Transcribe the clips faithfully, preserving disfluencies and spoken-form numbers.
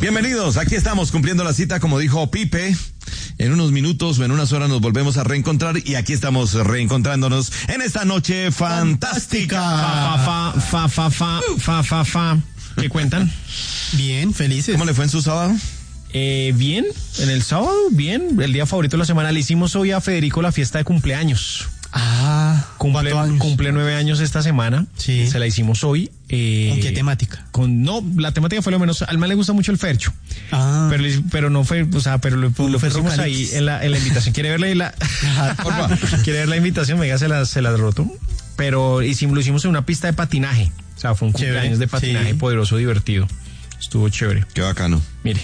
Bienvenidos, aquí estamos cumpliendo la cita, como dijo Pipe. En unos minutos o en unas horas nos volvemos a reencontrar y aquí estamos reencontrándonos en esta noche fantástica. Fa, fa, fa, fa, fa, fa, fa, fa. ¿Qué cuentan? Bien, felices. ¿Cómo le fue en su sábado? Eh, bien, en el sábado, bien. El día favorito de la semana. Le hicimos hoy a Federico la fiesta de cumpleaños. Ah, Cumple, años. cumple nueve años esta semana. Sí. Se la hicimos hoy. Eh, ¿Con qué temática? Con, no, la temática fue lo menos. Al man le gusta mucho el fercho. Ah. Pero, pero no fue, o sea, pero lo, lo pusimos ferrocalitis. ahí en la, en la invitación. ¿Quiere verla? La, ¿Quiere ver la invitación? Venga, se la, se la roto. Pero hicimos, lo hicimos en una pista de patinaje. O sea, fue un Chévere. cumpleaños de patinaje Sí. poderoso, divertido. Estuvo chévere. Qué bacano. Mire.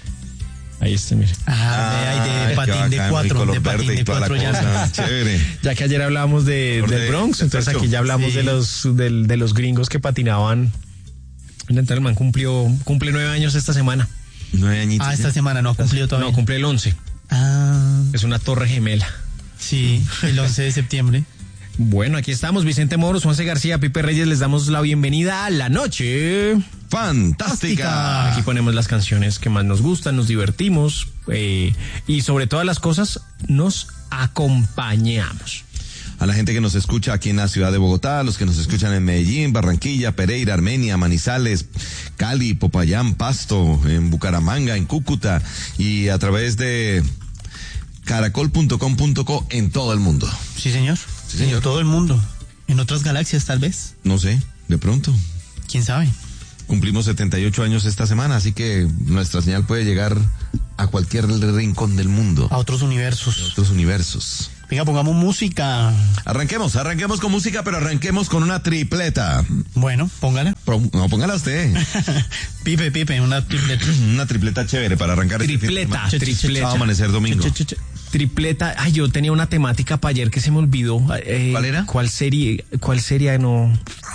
Ahí está, mire. Ah, de, ahí de patín de cuatro, de patín de cuatro ya. Chévere. Ya que ayer hablábamos de, Por del de- Bronx, del entonces fercho. aquí ya hablamos Sí. de los del, de los gringos que patinaban. Entonces el man cumplió, cumple nueve años esta semana. Nueve añitos. Ah, esta ¿ya? semana no cumplió todavía. No, cumple el once. Ah, Es una torre gemela. sí, el once de septiembre. Bueno, aquí estamos, Vicente Moros, Juanse García, Pipe Reyes, les damos la bienvenida a la noche. Fantástica. Aquí ponemos las canciones que más nos gustan, nos divertimos eh, y sobre todas las cosas nos acompañamos. A la gente que nos escucha aquí en la ciudad de Bogotá, a los que nos escuchan en Medellín, Barranquilla, Pereira, Armenia, Manizales, Cali, Popayán, Pasto, en Bucaramanga, en Cúcuta y a través de caracol punto com punto co en todo el mundo. Sí, señor. Sí, señor. En todo el mundo. En otras galaxias, tal vez. No sé, de pronto. ¿Quién sabe? Cumplimos setenta y ocho años esta semana, así que nuestra señal puede llegar a cualquier rincón del mundo, A otros universos. otros universos. Venga, pongamos música. Arranquemos, arranquemos con música, pero arranquemos con una tripleta. Bueno, póngala. Pro- No, póngala usted. Pipe, Pipe, una tripleta. Una tripleta chévere para arrancar este fin de Tripleta, semana. tripleta. Chao, amanecer domingo. Ch, ch, ch. Tripleta. Ay, yo tenía una temática para ayer que se me olvidó. Eh, ¿Cuál era? ¿Cuál serie? ¿Cuál serie? No.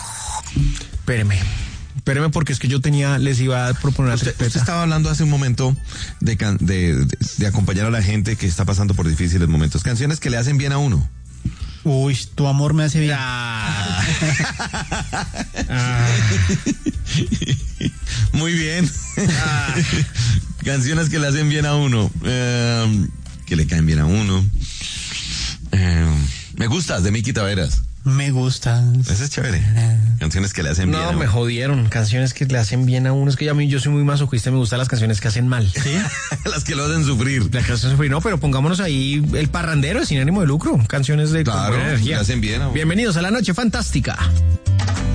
Espéreme. Espéreme porque es que yo tenía, les iba a proponer una Usted, tripleta. usted estaba hablando hace un momento de, can- de, de, de acompañar a la gente que está pasando por difíciles momentos. Canciones que le hacen bien a uno. Uy, tu amor me hace bien. Ah. Ah. Muy bien. Ah. Canciones que le hacen bien a uno. Eh, que le caen bien a uno. Eh, me gustas, de Miki Taveras. Me gusta. Ese es chévere. Canciones que le hacen bien No, a uno. me jodieron. Canciones que le hacen bien a uno. Es que ya a mí yo soy muy masoquista y me gustan las canciones que hacen mal. ¿Sí? Las que lo hacen sufrir. La canción sufrir, no, pero pongámonos ahí el parrandero de sin ánimo de lucro. Canciones de con Claro, buena energía. le hacen bien a uno. Bienvenidos a la noche fantástica.